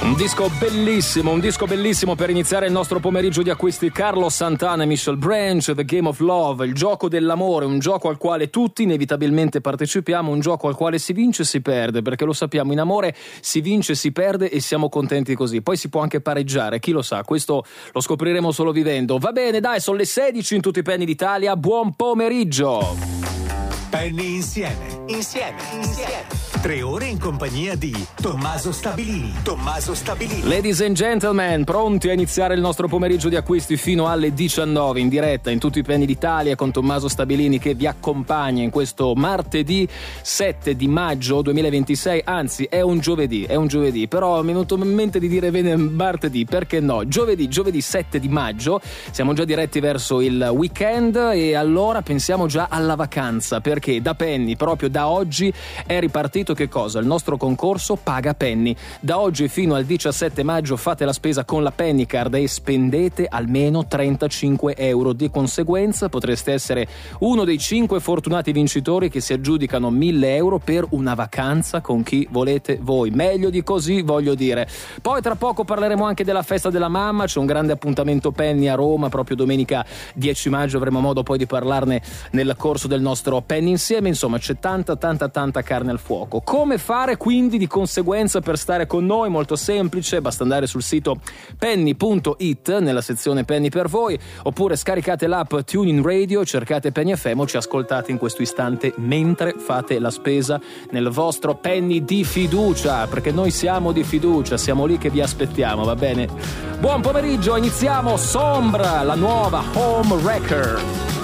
Un disco bellissimo per iniziare il nostro pomeriggio di acquisti. Carlos Santana e Michelle Branch, The Game of Love, il gioco dell'amore, un gioco al quale tutti inevitabilmente partecipiamo, un gioco al quale si vince e si perde, perché lo sappiamo, in amore si vince, si perde e siamo contenti così. Poi si può anche pareggiare, chi lo sa, questo lo scopriremo solo vivendo. Va bene, dai, sono le 16 in tutti i penny d'Italia, buon pomeriggio! Penny insieme. 3 ore in compagnia di Tommaso Stabilini. Ladies and gentlemen, pronti a iniziare il nostro pomeriggio di acquisti fino alle 19 in diretta in tutti i penny d'Italia con Tommaso Stabilini che vi accompagna in questo martedì 7 di maggio 2026, anzi è un giovedì, però mi è venuto in mente di dire martedì, perché no? Giovedì 7 di maggio, siamo già diretti verso il weekend e allora pensiamo già alla vacanza, perché da Penny, proprio da oggi, è ripartito che cosa? Il nostro concorso Paga Penny. Da oggi fino al 17 maggio fate la spesa con la Penny Card e spendete almeno 35 euro. Di conseguenza potreste essere uno dei 5 fortunati vincitori che si aggiudicano 1.000 euro per una vacanza con chi volete voi. Meglio di così, voglio dire. Poi tra poco parleremo anche della festa della mamma, c'è un grande appuntamento Penny a Roma proprio domenica 10 maggio, avremo modo poi di parlarne nel corso del nostro Penny insieme. Insomma, c'è tanta carne al fuoco. Come fare quindi di conseguenza per stare con noi? Molto semplice, basta andare sul sito penny.it nella sezione Penny per voi, oppure scaricate l'app TuneIn Radio, cercate Penny FM o ci ascoltate in questo istante mentre fate la spesa nel vostro Penny di fiducia, perché noi siamo di fiducia, siamo lì che vi aspettiamo, va bene? Buon pomeriggio, iniziamo Sombra, la nuova Home Wrecker.